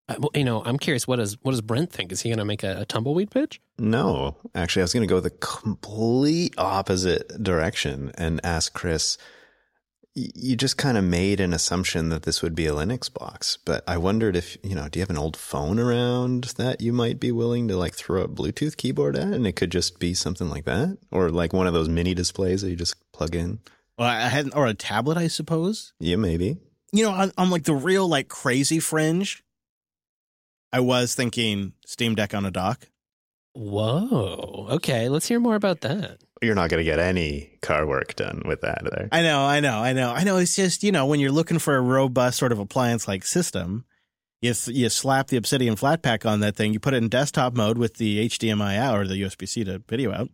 I'm curious. What does Brent think? Is he going to make a tumbleweed pitch? No, actually, I was going to go the complete opposite direction and ask Chris, you just kind of made an assumption that this would be a Linux box, but I wondered if, do you have an old phone around that you might be willing to like throw a Bluetooth keyboard at, and it could just be something like that? Or like one of those mini displays that you just plug in? Well, I hadn't, or a tablet, I suppose. Yeah, maybe. On like the real like crazy fringe, I was thinking Steam Deck on a dock. Whoa. Okay, let's hear more about that. You're not going to get any car work done with that there. I know. It's just, when you're looking for a robust sort of appliance-like system, you slap the Obsidian Flatpak on that thing, you put it in desktop mode with the HDMI out or the USB-C to video out.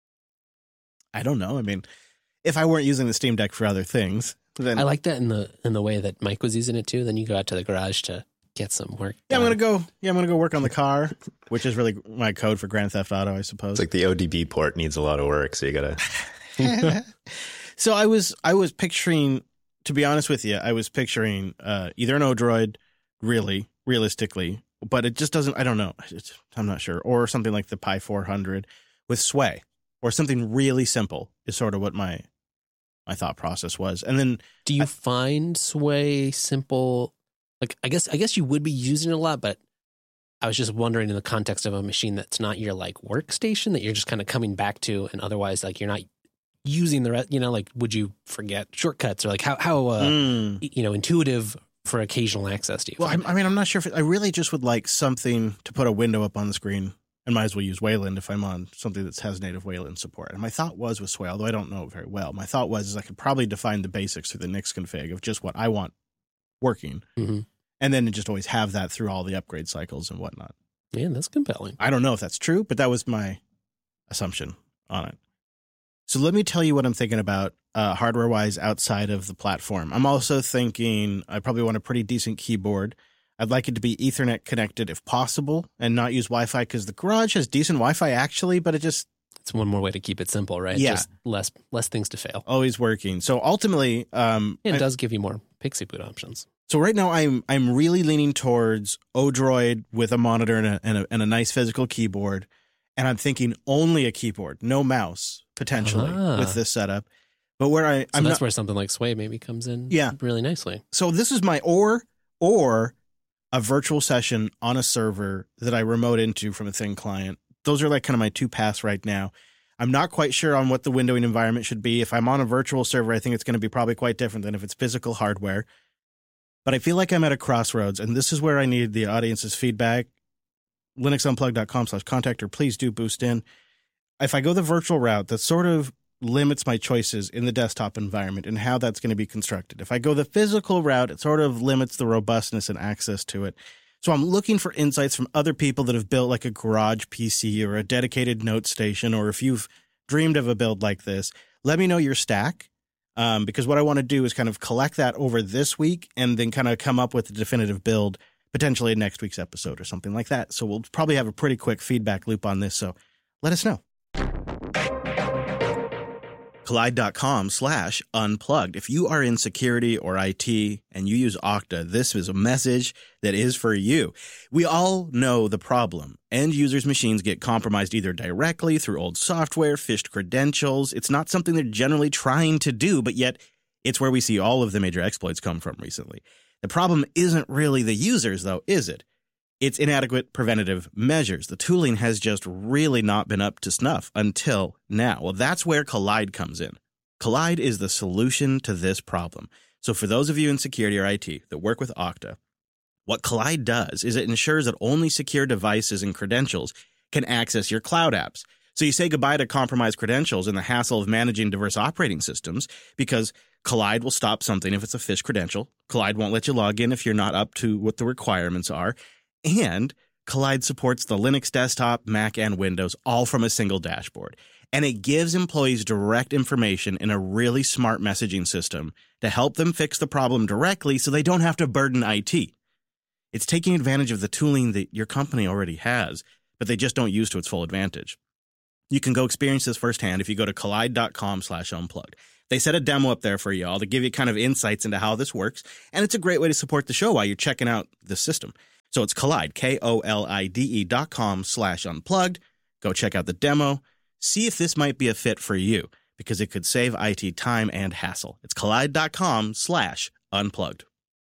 I don't know. I mean, if I weren't using the Steam Deck for other things, then I like that in the way that Mike was using it too. Then you go out to the garage to get some work. Yeah, I'm gonna go work on the car, which is really my code for Grand Theft Auto, I suppose. It's like the ODB port needs a lot of work, so you gotta. So I was picturing, to be honest with you, either an Odroid, really realistically, but it just doesn't. I don't know. I'm not sure, or something like the Pi 400 with Sway, or something really simple is sort of what my thought process was. And then, do you find Sway simple? Like, I guess you would be using it a lot, but I was just wondering in the context of a machine that's not your like workstation that you're just kind of coming back to, and otherwise like you're not using the rest. Like would you forget shortcuts or like how intuitive for occasional access do you? Well, I'm not sure if I really just would like something to put a window up on the screen, and might as well use Wayland if I'm on something that has native Wayland support. And my thought was with Sway, although I don't know it very well, my thought was I could probably define the basics through the Nix config of just what I want working. Mm-hmm. And then just always have that through all the upgrade cycles and whatnot. Yeah, that's compelling. I don't know if that's true, but that was my assumption on it. So let me tell you what I'm thinking about hardware-wise outside of the platform. I'm also thinking I probably want a pretty decent keyboard. I'd like it to be Ethernet connected if possible and not use Wi-Fi, because the garage has decent Wi-Fi actually, but it's one more way to keep it simple, right? Yeah. Just less things to fail. Always working. So ultimately... it does give you more Pixie Boot options. So right now I'm really leaning towards Odroid with a monitor and a nice physical keyboard, and I'm thinking only a keyboard, no mouse potentially with this setup. But where that's where something like Sway maybe comes in, really nicely. So this is my or a virtual session on a server that I remote into from a thin client. Those are like kind of my two paths right now. I'm not quite sure on what the windowing environment should be. If I'm on a virtual server, I think it's going to be probably quite different than if it's physical hardware. But I feel like I'm at a crossroads, and this is where I need the audience's feedback. linuxunplugged.com/contact, or please do boost in. If I go the virtual route, that sort of limits my choices in the desktop environment and how that's going to be constructed. If I go the physical route, it sort of limits the robustness and access to it. So I'm looking for insights from other people that have built like a garage PC or a dedicated note station, or if you've dreamed of a build like this, let me know your stack. Because what I want to do is kind of collect that over this week and then kind of come up with a definitive build, potentially in next week's episode or something like that. So we'll probably have a pretty quick feedback loop on this. So let us know. Kolide.com/unplugged. If you are in security or IT and you use Okta, this is a message that is for you. We all know the problem. End users' machines get compromised either directly through old software, phished credentials. It's not something they're generally trying to do, but yet it's where we see all of the major exploits come from recently. The problem isn't really the users, though, is it? It's inadequate preventative measures. The tooling has just really not been up to snuff until now. Well, that's where Kolide comes in. Kolide is the solution to this problem. So for those of you in security or IT that work with Okta, what Kolide does is it ensures that only secure devices and credentials can access your cloud apps. So you say goodbye to compromised credentials and the hassle of managing diverse operating systems, because Kolide will stop something if it's a phish credential. Kolide won't let you log in if you're not up to what the requirements are. And Kolide supports the Linux desktop, Mac, and Windows, all from a single dashboard. And it gives employees direct information in a really smart messaging system to help them fix the problem directly so they don't have to burden IT. It's taking advantage of the tooling that your company already has, but they just don't use to its full advantage. You can go experience this firsthand if you go to kolide.com/unplugged. They set a demo up there for y'all to give you kind of insights into how this works, and it's a great way to support the show while you're checking out the system. So it's Kolide, KOLIDE.com/unplugged. Go check out the demo. See if this might be a fit for you, because it could save IT time and hassle. It's Kolide.com/unplugged.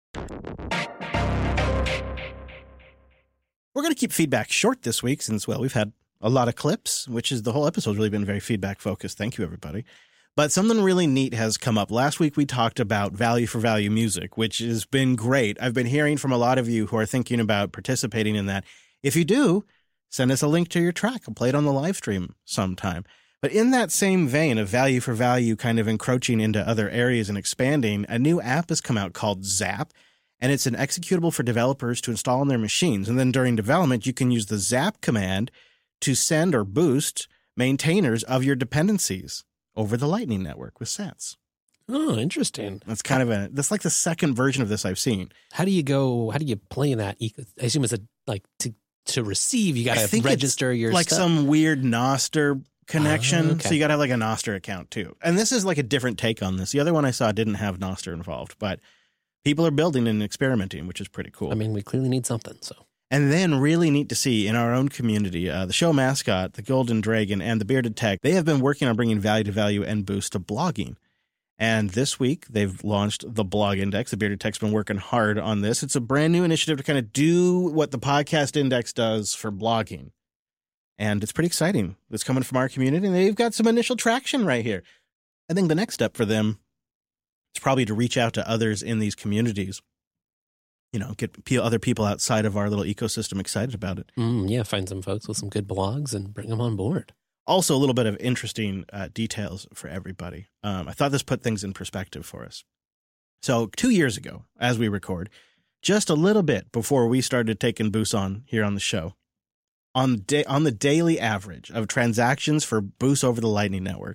We're going to keep feedback short this week since, well, we've had a lot of clips, which is the whole episode's really been very feedback focused. Thank you, everybody. But something really neat has come up. Last week, we talked about value for value music, which has been great. I've been hearing from a lot of you who are thinking about participating in that. If you do, send us a link to your track. I'll play it on the live stream sometime. But in that same vein of value for value kind of encroaching into other areas and expanding, a new app has come out called Zap. And it's an executable for developers to install on their machines. And then during development, you can use the Zap command to send or boost maintainers of your dependencies over the Lightning Network with Sats. Oh, interesting. That's that's like the second version of this I've seen. How do you play that? I assume it's to receive, you got to register your like stuff. Some weird Nostr connection. Okay. So you got to have like a Nostr account too. And this is like a different take on this. The other one I saw didn't have Nostr involved, but people are building and experimenting, which is pretty cool. I mean, we clearly need something, so. And then really neat to see in our own community, the show mascot, the Golden Dragon, and the Bearded Tech, they have been working on bringing value to value and boost to blogging. And this week, they've launched the Blog Index. The Bearded Tech's been working hard on this. It's a brand new initiative to kind of do what the Podcast Index does for blogging. And it's pretty exciting. It's coming from our community, and they've got some initial traction right here. I think the next step for them is probably to reach out to others in these communities. You know, get other people outside of our little ecosystem excited about it. Yeah, find some folks with some good blogs and bring them on board. Also, a little bit of interesting details for everybody. I thought this put things in perspective for us. So 2 years ago, as we record, just a little bit before we started taking Boost on here on the show, on the daily average of transactions for Boost over the Lightning Network,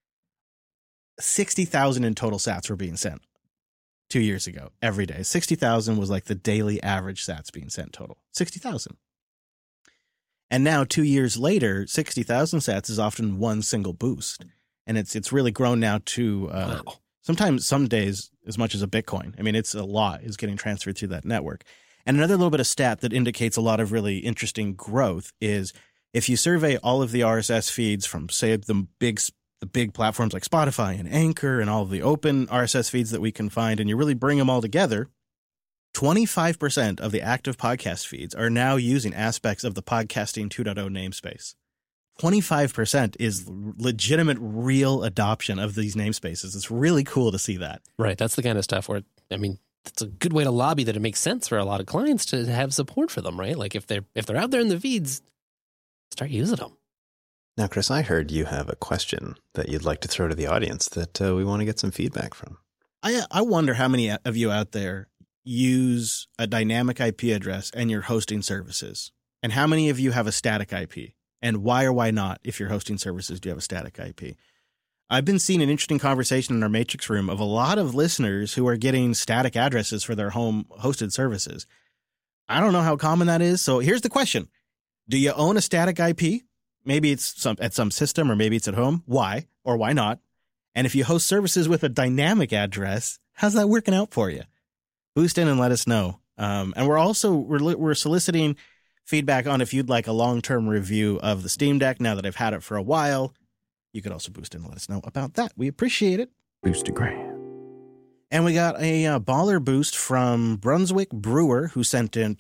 60,000 in total sats were being sent 2 years ago, every day. 60,000 was like the daily average sats being sent total. 60,000. And now 2 years later, 60,000 sats is often one single boost. And it's really grown now to Wow. sometimes some days as much as a Bitcoin. I mean, it's a lot is getting transferred through that network. And another little bit of stat that indicates a lot of really interesting growth is if you survey all of the RSS feeds from, say, the big platforms like Spotify and Anchor and all of the open RSS feeds that we can find, and you really bring them all together, 25% of the active podcast feeds are now using aspects of the Podcasting 2.0 namespace. 25% is legitimate, real adoption of these namespaces. It's really cool to see that. Right. That's the kind of stuff where, I mean, it's a good way to lobby that it makes sense for a lot of clients to have support for them, right? Like if they're out there in the feeds, start using them. Now, Chris, I heard you have a question that you'd like to throw to the audience that we want to get some feedback from. I wonder how many of you out there use a dynamic IP address and your hosting services, and how many of you have a static IP, and why or why not, if you're hosting services, do you have a static IP? I've been seeing an interesting conversation in our Matrix room of a lot of listeners who are getting static addresses for their home hosted services. I don't know how common that is. So here's the question. Do you own a static IP? Maybe it's at some system, or maybe it's at home. Why or why not? And if you host services with a dynamic address, how's that working out for you? Boost in and let us know. And we're soliciting feedback on if you'd like a long-term review of the Steam Deck now that I've had it for a while. You could also boost in and let us know about that. We appreciate it. Boostagram. And we got a baller boost from Brunswick Brewer, who sent in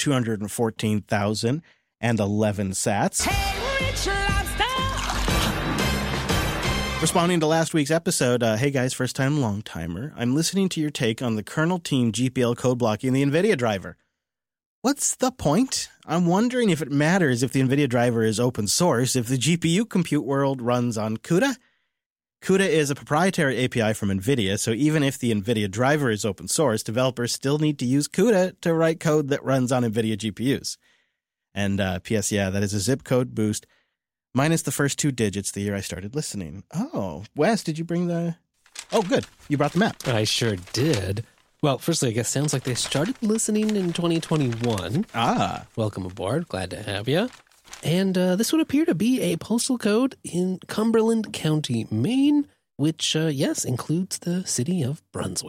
214,011 sats. Hey, Rich Lobster! Responding to last week's episode, hey guys, first time, long timer. I'm listening to your take on the kernel team GPL code blocking the NVIDIA driver. What's the point? I'm wondering if it matters if the NVIDIA driver is open source, if the GPU compute world runs on CUDA. CUDA is a proprietary API from NVIDIA, so even if the NVIDIA driver is open source, developers still need to use CUDA to write code that runs on NVIDIA GPUs. And P.S. Yeah, that is a zip code boost, minus the first 2 digits the year I started listening. Oh, Wes, did you bring the... Oh, good. You brought the map. I sure did. Well, firstly, I guess sounds like they started listening in 2021. Ah. Welcome aboard. Glad to have you. And this would appear to be a postal code in Cumberland County, Maine, which, yes, includes the city of Brunswick.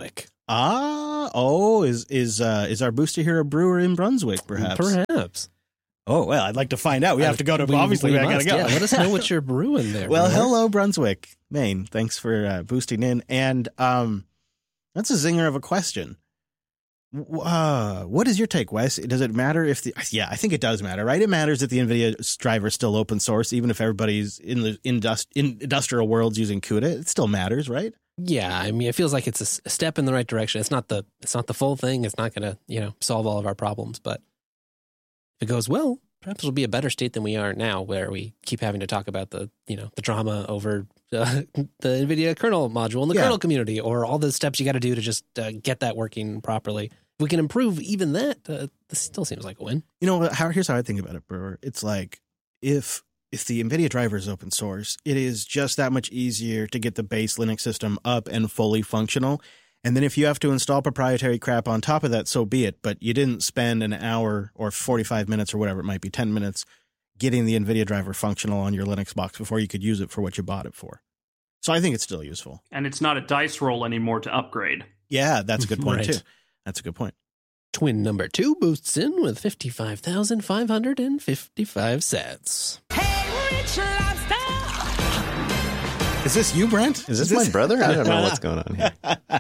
Is our booster here a brewer in Brunswick, perhaps? Perhaps. Oh, well, I'd like to find out. We have to go to, obviously, we gotta go. Yeah, let us know what you're brewing there. Well, brewer. hello, Brunswick, Maine. Thanks for boosting in. And that's a zinger of a question. What is your take, Wes? Does it matter if I think it does matter, right? It matters that the NVIDIA driver is still open source, even if everybody's in the industrial world's using CUDA. It still matters, right? Yeah, I mean, it feels like it's a step in the right direction. It's not the full thing. It's not going to, solve all of our problems. But if it goes well, perhaps it'll be a better state than we are now, where we keep having to talk about the drama over the NVIDIA kernel module and the kernel community, or all the steps you got to do to just get that working properly. If we can improve even that, this still seems like a win. Here's how I think about it, Brewer. It's like if the NVIDIA driver is open source, it is just that much easier to get the base Linux system up and fully functional. And then if you have to install proprietary crap on top of that, so be it. But you didn't spend an hour or 45 minutes or whatever it might be, 10 minutes, getting the NVIDIA driver functional on your Linux box before you could use it for what you bought it for. So I think it's still useful. And it's not a dice roll anymore to upgrade. Yeah, that's a good point, Right. too. That's a good point. Twin number 2 boosts in with 55,555 sats. Hey, Rich Lobster! Is this you, Brent? Is this my brother? I don't know what's going on here.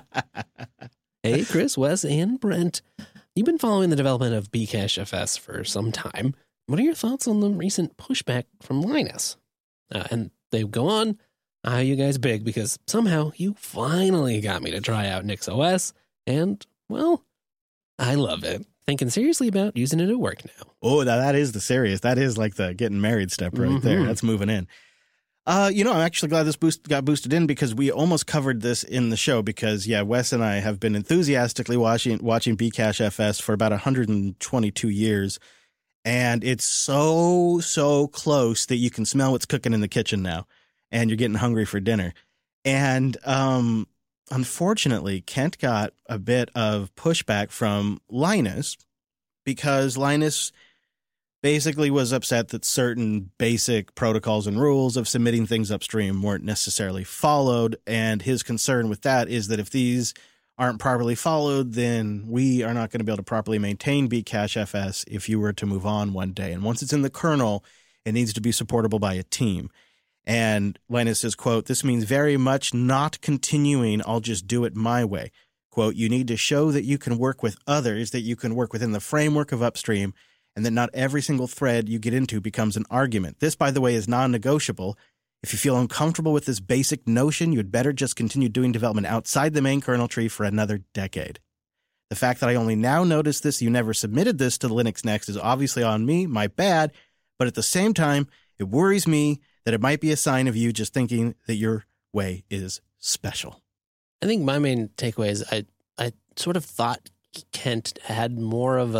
Hey, Chris, Wes, and Brent. You've been following the development of Bcache FS for some time. What are your thoughts on the recent pushback from Linus? And they go on, you guys big, because somehow you finally got me to try out NixOS, and, well, I love it. Thinking seriously about using it at work now. Oh, that is the serious. That is like the getting married step right there. That's moving in. I'm actually glad this got boosted in, because we almost covered this in the show, because, Wes and I have been enthusiastically watching Bcache FS for about 122 years. And it's so close that you can smell what's cooking in the kitchen now, and you're getting hungry for dinner. And unfortunately, Kent got a bit of pushback from Linus, because Linus basically was upset that certain basic protocols and rules of submitting things upstream weren't necessarily followed. And his concern with that is that if these aren't properly followed, then we are not going to be able to properly maintain Bcache FS if you were to move on one day. And once it's in the kernel, it needs to be supportable by a team. And Linus says, quote, "This means very much not continuing, I'll just do it my way. Quote, you need to show that you can work with others, that you can work within the framework of upstream, and that not every single thread you get into becomes an argument. This, by the way, is non-negotiable. If you feel uncomfortable with this basic notion, you'd better just continue doing development outside the main kernel tree for another decade. The fact that I only now noticed this, you never submitted this to Linux Next, is obviously on me, my bad, but at the same time, it worries me that it might be a sign of you just thinking that your way is special." I think my main takeaway is I sort of thought Kent had more of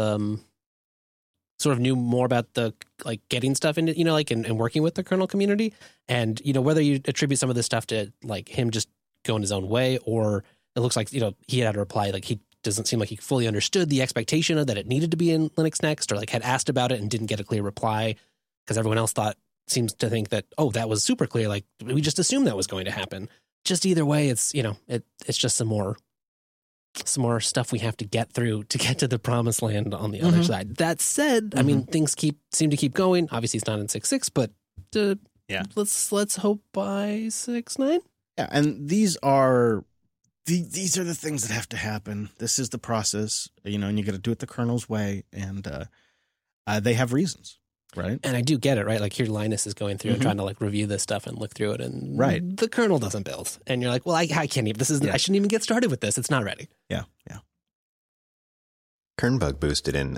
sort of knew more about the getting stuff into and working with the kernel community, and whether you attribute some of this stuff to him just going his own way, or it looks like he had a reply he doesn't seem like he fully understood the expectation of that it needed to be in Linux Next, or had asked about it and didn't get a clear reply because everyone else seems to think that, oh, that was super clear, we just assumed that was going to happen. Just either way, it's it's just some more stuff we have to get through to get to the promised land on the other side. That said, I mean, things seem to keep going. Obviously, it's not in 6.6, but let's hope by 6.9. Yeah, and these are the things that have to happen. This is the process, and you got to do it the kernel's way, and they have reasons, right? And I do get it, right? Here Linus is going through and trying to review this stuff and look through it, and the kernel doesn't build, and you're like, well, I can't even. I shouldn't even get started with this. It's not ready. Yeah. Kernbug boosted in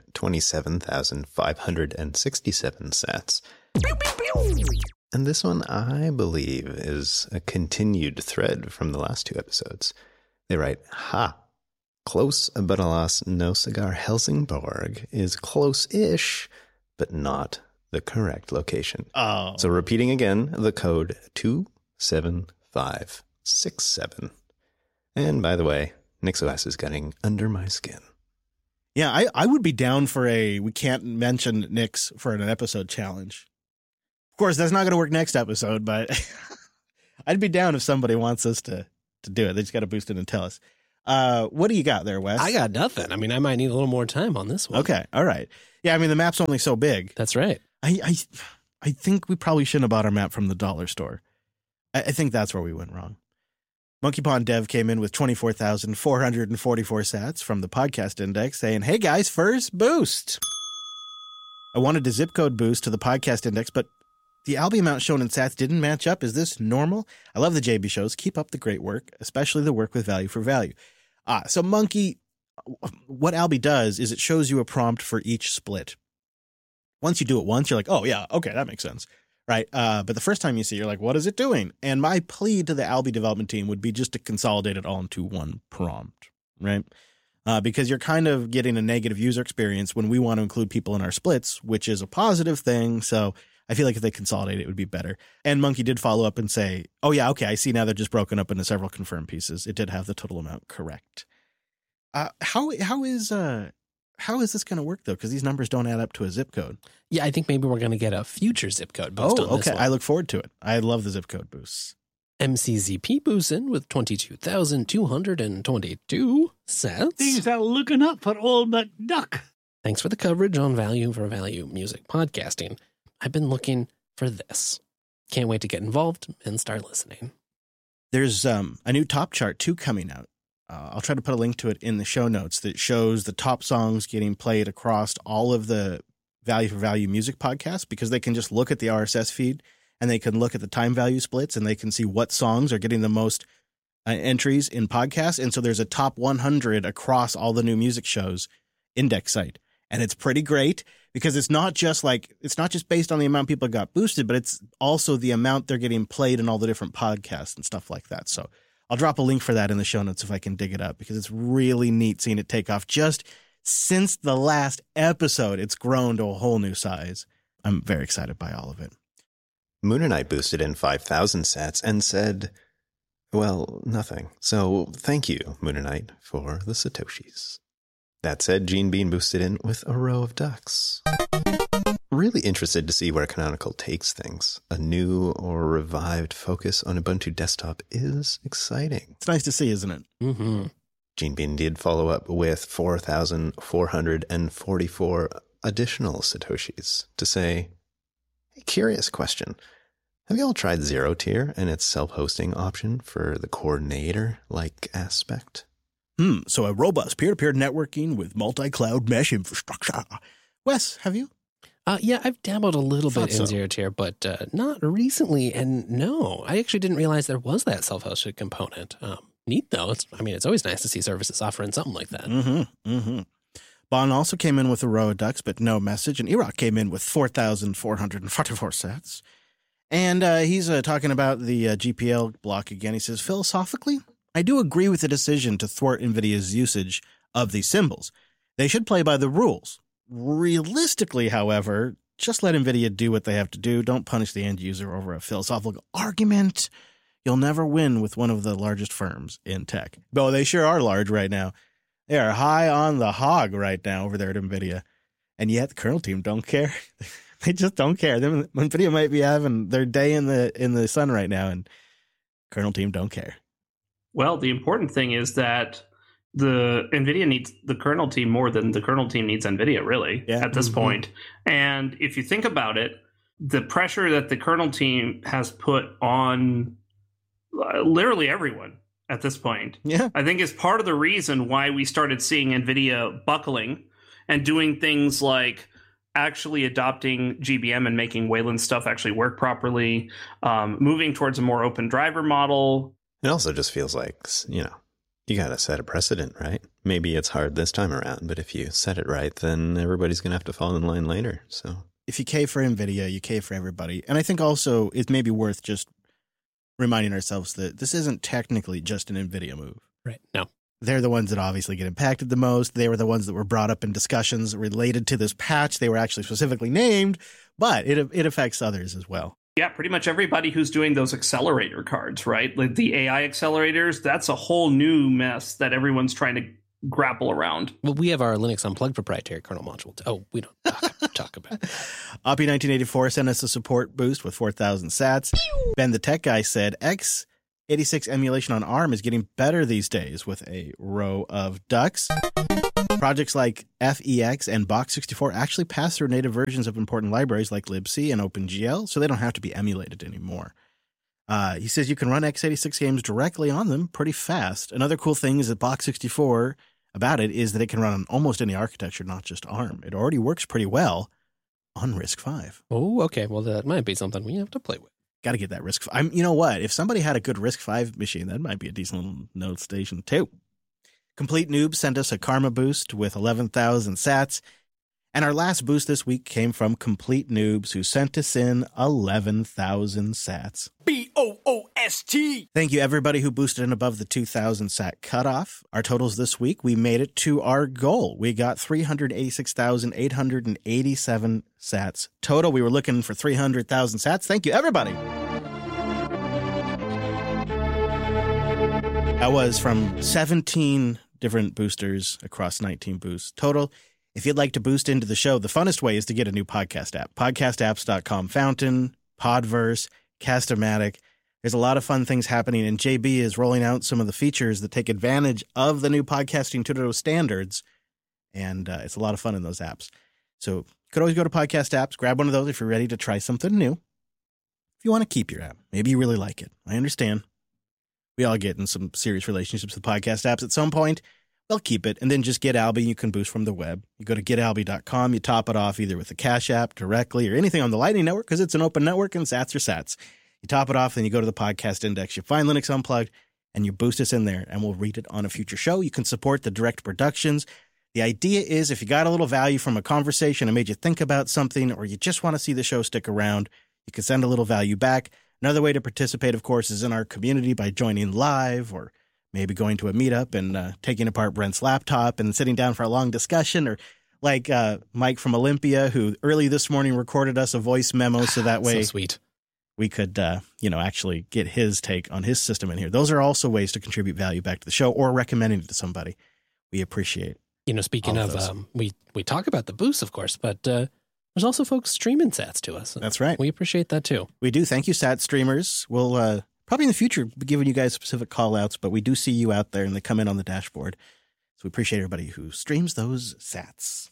27,567 sats. And this one, I believe, is a continued thread from the last 2 episodes. They write, close but alas no cigar Helsingborg is close-ish, but not the correct location. Oh. So repeating again, the code 27567. And by the way, NixOS is getting under my skin. Yeah, I would be down for we can't mention Nix for an episode challenge. Of course, that's not going to work next episode, but I'd be down if somebody wants us to do it. They just got to boost it and tell us. What do you got there, Wes? I got nothing. I mean, I might need a little more time on this one. Okay. All right. Yeah. I mean, the map's only so big. That's right. I think we probably shouldn't have bought our map from the dollar store. I think that's where we went wrong. Monkey Pond Dev came in with 24,444 sats from the podcast index saying, hey guys, first boost. I wanted a zip code boost to the podcast index, but the Albi amount shown in sats didn't match up. Is this normal? I love the JB shows. Keep up the great work, especially the work with value for value. So Monkey, what Albi does is it shows you a prompt for each split. Once you do it once, you're like, oh yeah, okay, that makes sense. Right. But the first time you see it, you're like, what is it doing? And my plea to the Albi development team would be just to consolidate it all into one prompt, right? Because you're kind of getting a negative user experience when we want to include people in our splits, which is a positive thing. So I feel like if they consolidate, it would be better. And Monkey did follow up and say, oh yeah, okay, I see now they're just broken up into several confirmed pieces. It did have the total amount correct. How is this going to work though? Because these numbers don't add up to a zip code. Yeah, I think maybe we're going to get a future zip code boost on this okay. one. I look forward to it. I love the zip code boosts. MCZP boosting with 22,222 sats. Things are looking up for old McDuck. Thanks for the coverage on value for value music podcasting. I've been looking for this. Can't wait to get involved and start listening. There's a new top chart too coming out. I'll try to put a link to it in the show notes that shows the top songs getting played across all of the value for value music podcasts, because they can just look at the RSS feed and they can look at the time value splits and they can see what songs are getting the most entries in podcasts. And so there's a top 100 across all the new music shows index site. And it's pretty great because it's not just based on the amount people got boosted, but it's also the amount they're getting played in all the different podcasts and stuff like that. So I'll drop a link for that in the show notes if I can dig it up, because it's really neat seeing it take off. Just since the last episode, it's grown to a whole new size. I'm very excited by all of it. Moonanite boosted in 5,000 sats and said, well, nothing. So thank you, Moonanite, for the Satoshis. That said, Gene Bean boosted in with a row of ducks. Really interested to see where Canonical takes things. A new or revived focus on Ubuntu desktop is exciting. It's nice to see, isn't it? Mm-hmm. Gene Bean did follow up with 4,444 additional Satoshis to say, hey, curious question. Have you all tried Zero Tier and its self-hosting option for the coordinator-like aspect? So a robust peer-to-peer networking with multi-cloud mesh infrastructure. Wes, have you? Yeah, I've dabbled a little bit in so. Zero Tier, but not recently. And no, I actually didn't realize there was that self-hosted component. Neat, though. It's always nice to see services offering something like that. Mm-hmm. Mm-hmm. Bon also came in with a row of ducks, but no message. And Erock came in with 4,444 sats. And he's talking about the GPL block again. He says, philosophically, I do agree with the decision to thwart NVIDIA's usage of these symbols. They should play by the rules. Realistically, however, just let NVIDIA do what they have to do. Don't punish the end user over a philosophical argument. You'll never win with one of the largest firms in tech. Though they sure are large right now. They are high on the hog right now over there at NVIDIA. And yet the kernel team don't care. They just don't care. NVIDIA might be having their day in the sun right now, and kernel team don't care. Well, the important thing is that the NVIDIA needs the kernel team more than the kernel team needs NVIDIA, really, at this point. And if you think about it, the pressure that the kernel team has put on literally everyone at this point, I think is part of the reason why we started seeing NVIDIA buckling and doing things like actually adopting GBM and making Wayland's stuff actually work properly, moving towards a more open driver model. It also just feels like, you got to set a precedent, right? Maybe it's hard this time around, but if you set it right, then everybody's going to have to fall in line later. So if you cave for NVIDIA, you cave for everybody. And I think also it may be worth just reminding ourselves that this isn't technically just an NVIDIA move. Right. No. They're the ones that obviously get impacted the most. They were the ones that were brought up in discussions related to this patch. They were actually specifically named, but it affects others as well. Yeah, pretty much everybody who's doing those accelerator cards, right? Like the AI accelerators, that's a whole new mess that everyone's trying to grapple around. Well, we have our Linux Unplugged proprietary kernel module. Oh, we don't talk about it. Oppie1984 sent us a support boost with 4,000 sats. Ben the Tech Guy said, X x86 emulation on ARM is getting better these days with a row of ducks. Projects like FEX and Box64 actually pass through native versions of important libraries like libc and OpenGL, so they don't have to be emulated anymore. He says you can run x86 games directly on them pretty fast. Another cool thing is that Box64 about it is that it can run on almost any architecture, not just ARM. It already works pretty well on RISC-V. Oh, okay. Well, that might be something we have to play with. Got to get that RISC-V. You know what? If somebody had a good RISC-V machine, that might be a decent little node station too. Complete Noob sent us a Karma boost with 11,000 sats. And our last boost this week came from Complete Noobs, who sent us in 11,000 sats. BOOST! Thank you, everybody who boosted in above the 2,000 sat cutoff. Our totals this week, we made it to our goal. We got 386,887 sats total. We were looking for 300,000 sats. Thank you, everybody. That was from 17 different boosters across 19 boosts total. If you'd like to boost into the show, the funnest way is to get a new podcast app. Podcastapps.com, Fountain, Podverse, Cast-O-Matic. There's a lot of fun things happening, and JB is rolling out some of the features that take advantage of the new Podcasting 2.0 standards, and it's a lot of fun in those apps. So you could always go to Podcast Apps, grab one of those if you're ready to try something new. If you want to keep your app, maybe you really like it. I understand. We all get in some serious relationships with podcast apps at some point. They'll keep it, and then just get Alby. You can boost from the web. You go to getalby.com. You top it off either with the Cash App directly or anything on the Lightning Network because it's an open network and sats are sats. You top it off, then you go to the podcast index. You find Linux Unplugged, and you boost us in there, and we'll read it on a future show. You can support the direct productions. The idea is if you got a little value from a conversation and made you think about something, or you just want to see the show stick around, you can send a little value back. Another way to participate, of course, is in our community by joining live or maybe going to a meetup and taking apart Brent's laptop and sitting down for a long discussion, or like Mike from Olympia, who early this morning recorded us a voice memo so that way so sweet. We could, actually get his take on his system in here. Those are also ways to contribute value back to the show or recommending it to somebody. We appreciate. Speaking of, we talk about the boosts, of course, but there's also folks streaming sats to us. That's right. We appreciate that too. We do. Thank you, sat streamers. We'll probably in the future be giving you guys specific call outs, but we do see you out there and they come in on the dashboard. So we appreciate everybody who streams those sats.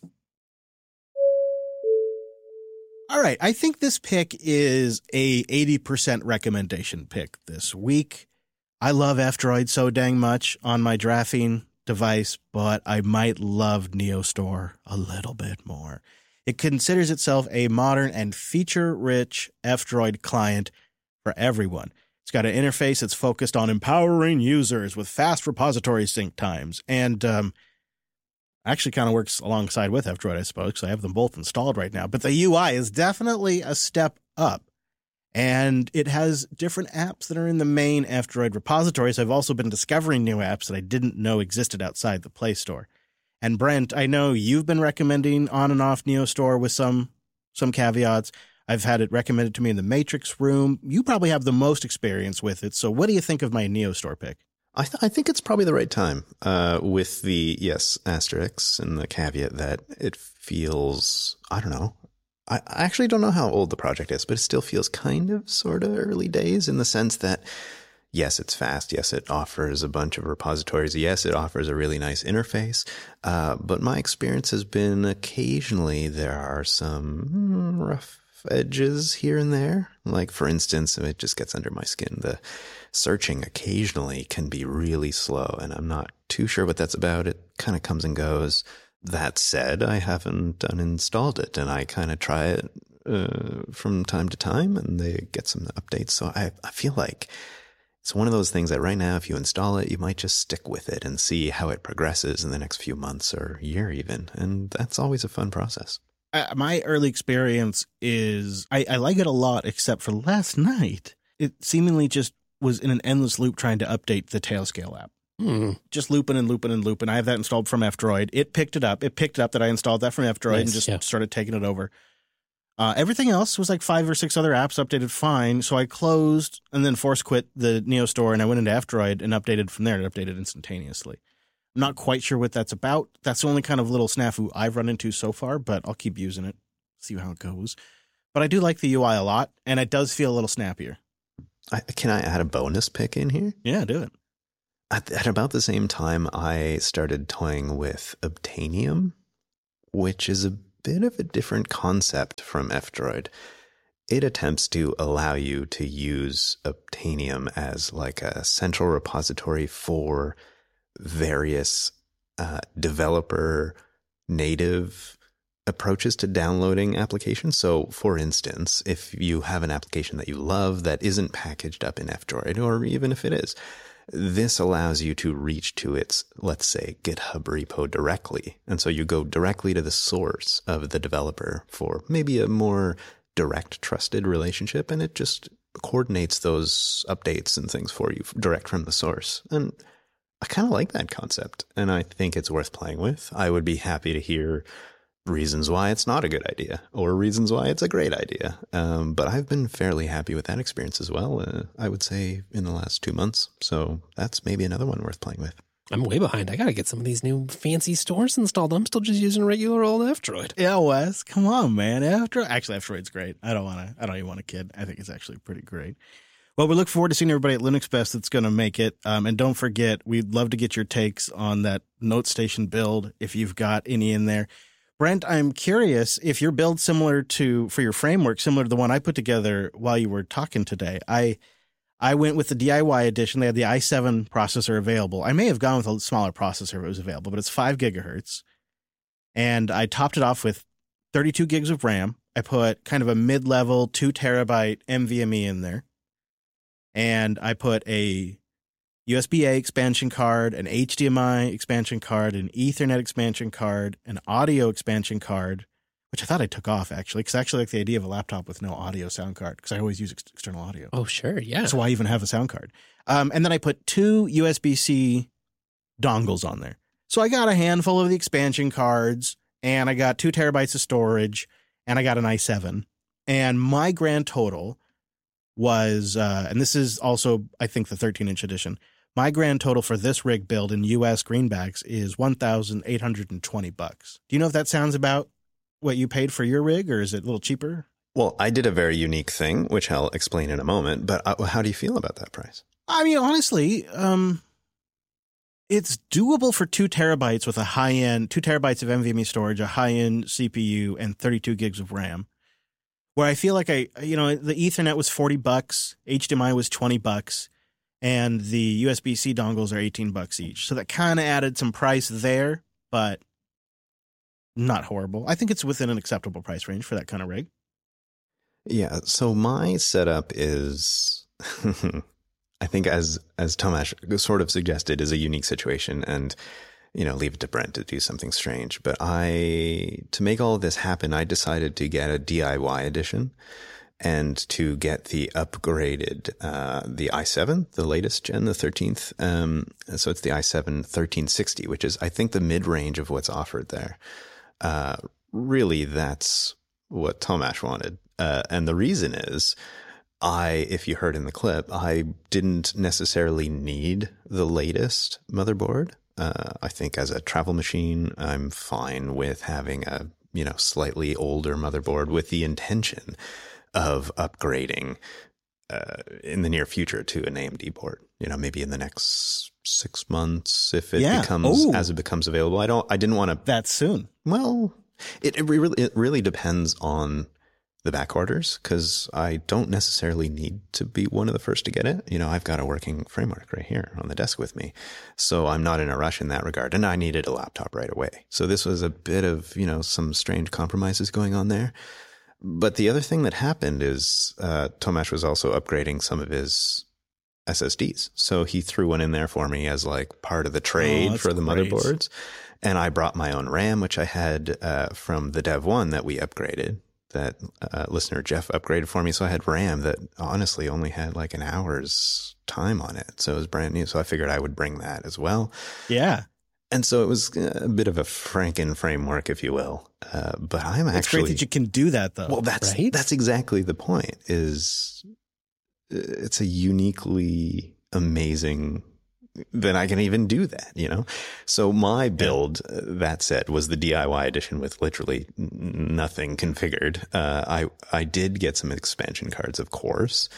All right. I think this pick is a 80% recommendation pick this week. I love F-Droid so dang much on my Graphene device, but I might love NeoStore a little bit more. It considers itself a modern and feature-rich F-Droid client for everyone. It's got an interface that's focused on empowering users with fast repository sync times, and actually kind of works alongside with F-Droid, I suppose, because I have them both installed right now. But the UI is definitely a step up, and it has different apps that are in the main F-Droid repositories. I've also been discovering new apps that I didn't know existed outside the Play Store. And Brent, I know you've been recommending on and off NeoStore with some caveats. I've had it recommended to me in the Matrix room. You probably have the most experience with it. So what do you think of my NeoStore pick? I think it's probably the right time with the, yes, asterisks and the caveat that it feels, I don't know. I actually don't know how old the project is, but it still feels kind of sort of early days in the sense that, yes, it's fast. Yes, it offers a bunch of repositories. Yes, it offers a really nice interface. But my experience has been occasionally there are some rough edges here and there. Like, for instance, it just gets under my skin. The searching occasionally can be really slow, and I'm not too sure what that's about. It kind of comes and goes. That said, I haven't uninstalled it, and I kind of try it from time to time, and they get some updates. So I feel like it's one of those things that right now, if you install it, you might just stick with it and see how it progresses in the next few months or year even. And that's always a fun process. My early experience is I like it a lot, except for last night. It seemingly just was in an endless loop trying to update the Tailscale app. Just looping and looping and looping. I have that installed from F-Droid. It picked it up. It picked up that I installed that from F-Droid and just started taking it over. Everything else was like 5 or 6 other apps updated fine. So I closed and then force quit the NeoStore, and I went into F-Droid and updated from there. It updated instantaneously. I'm not quite sure what that's about. That's the only kind of little snafu I've run into so far, but I'll keep using it, see how it goes. But I do like the UI a lot, and it does feel a little snappier. Can I add a bonus pick in here? Yeah, do it. At about the same time, I started toying with Obtainium, which is a bit of a different concept from F-Droid. It attempts to allow you to use Obtainium as like a central repository for various developer native approaches to downloading applications. So, for instance, if you have an application that you love that isn't packaged up in F-Droid, or even if it is, this allows you to reach to its, let's say, GitHub repo directly. And so you go directly to the source of the developer for maybe a more direct, trusted relationship, and it just coordinates those updates and things for you direct from the source. And I kind of like that concept, and I think it's worth playing with. I would be happy to hear reasons why it's not a good idea or reasons why it's a great idea. But I've been fairly happy with that experience as well, I would say, in the last 2 months. So that's maybe another one worth playing with. I'm way behind. I got to get some of these new fancy stores installed. I'm still just using a regular old F-Droid. Yeah, Wes, come on, man. Actually, F-Droid's great. I don't even want to kid. I think it's actually pretty great. Well, we look forward to seeing everybody at Linux Fest that's going to make it. And don't forget, we'd love to get your takes on that NoteStation build if you've got any in there. Brent, I'm curious if your build for your framework, similar to the one I put together while you were talking today. I went with the DIY edition. They had the i7 processor available. I may have gone with a smaller processor if it was available, but it's 5 gigahertz. And I topped it off with 32 gigs of RAM. I put kind of a mid-level 2 terabyte NVMe in there. And I put a USB-A expansion card, an HDMI expansion card, an Ethernet expansion card, an audio expansion card, which I thought I took off, actually, because I actually like the idea of a laptop with no audio sound card, because I always use external audio. Oh, sure, yeah. That's why I even have a sound card. And then I put 2 USB-C dongles on there. So I got a handful of the expansion cards, and I got 2 terabytes of storage, and I got an i7. And my grand total was, and this is also, I think, the 13-inch edition, my grand total for this rig build in U.S. greenbacks is $1,820. Do you know if that sounds about what you paid for your rig, or is it a little cheaper? Well, I did a very unique thing, which I'll explain in a moment, but how do you feel about that price? I mean, honestly, it's doable for 2 terabytes with a high-end, 2 terabytes of NVMe storage, a high-end CPU, and 32 gigs of RAM. Where I feel like the Ethernet was $40, HDMI was $20, and the USB-C dongles are $18 each. So that kind of added some price there, but not horrible. I think it's within an acceptable price range for that kind of rig. Yeah. So my setup is, I think, as Tomasz sort of suggested, is a unique situation, and leave it to Brent to do something strange. But to make all of this happen, I decided to get a DIY edition and to get the upgraded, the i7, the latest gen, the 13th. So it's the i7 1360, which is, I think, the mid-range of what's offered there. Really, that's what Tomasz wanted. And the reason is, if you heard in the clip, I didn't necessarily need the latest motherboard. I think as a travel machine, I'm fine with having a, slightly older motherboard with the intention of upgrading in the near future to an AMD board, maybe in the next 6 months if it becomes available. I didn't want to. That soon. Well, it really depends on the back orders, because I don't necessarily need to be one of the first to get it. I've got a working framework right here on the desk with me. So I'm not in a rush in that regard. And I needed a laptop right away. So this was a bit of, some strange compromises going on there. But the other thing that happened is Tomasz was also upgrading some of his SSDs. So he threw one in there for me as like part of the trade for the motherboards. And I brought my own RAM, which I had from the Dev 1 that we upgraded. That listener Jeff upgraded for me. So I had RAM that honestly only had like an hour's time on it. So it was brand new. So I figured I would bring that as well. Yeah. And so it was a bit of a Franken framework, if you will. But I'm actually... It's great that you can do that, though. Well, that's exactly the point, is it's a uniquely amazing... Then I can even do that, So my build, that said, was the DIY edition with literally nothing configured. I did get some expansion cards, of course.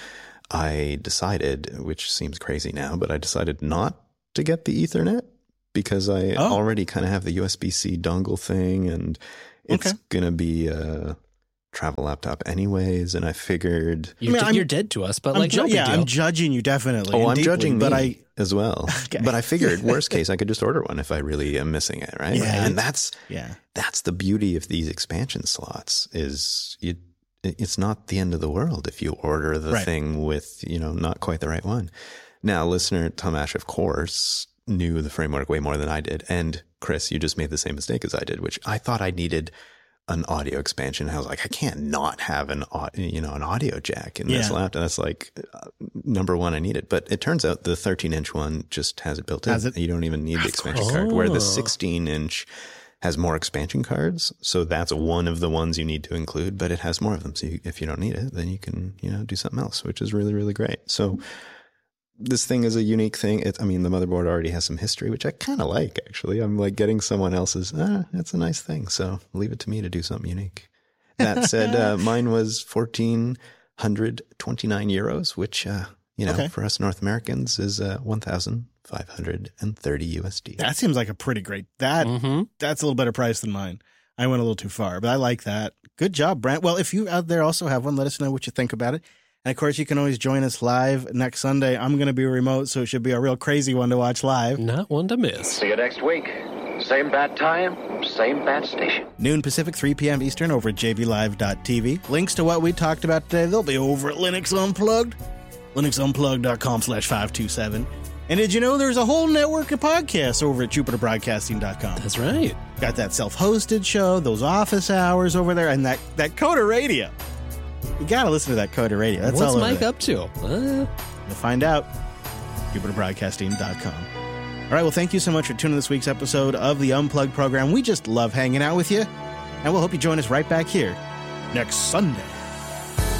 I decided, which seems crazy now, but I decided not to get the Ethernet because I already kind of have the USB-C dongle thing, and it's going to be a travel laptop anyways. And I figured you're dead to us, but no big deal. I'm judging you definitely. Oh, I'm deeply, judging but me as well. Okay. But I figured worst case, I could just order one if I really am missing it, right? Yeah, and that's the beauty of these expansion slots is it's not the end of the world if you order the thing with, not quite the right one. Now, listener Tomash, of course, knew the framework way more than I did. And Chris, you just made the same mistake as I did, which I thought I needed an audio expansion. I was like, I can't not have an audio jack in this laptop. That's like number one, I need it. But it turns out the 13-inch one just has it built in. You don't even need the expansion card, where the 16-inch has more expansion cards. So that's one of the ones you need to include, but it has more of them. So if you don't need it, then you can, do something else, which is really, really great. So this thing is a unique thing. The motherboard already has some history, which I kind of like, actually. I'm like getting someone else's, that's a nice thing. So leave it to me to do something unique. That said, mine was 1,429 euros, which, for us North Americans is 1,530 USD. That seems like a pretty great, that's a little better price than mine. I went a little too far, but I like that. Good job, Brent. Well, if you out there also have one, let us know what you think about it. And of course, you can always join us live next Sunday. I'm going to be remote, so it should be a real crazy one to watch live. Not one to miss. See you next week. Same bat time, same bat station. Noon Pacific, 3 p.m. Eastern over at jblive.tv. Links to what we talked about today, they'll be over at Linux Unplugged. linuxunplugged.com/527. And did you know there's a whole network of podcasts over at jupiterbroadcasting.com? That's right. Got that self-hosted show, those office hours over there, and that Coder Radio. You got to listen to that Coder Radio. That's What's all Mike up to? You'll find out. jupiterbroadcasting.com. All right, well, thank you so much for tuning in this week's episode of the Unplugged program. We just love hanging out with you, and we'll hope you join us right back here next Sunday.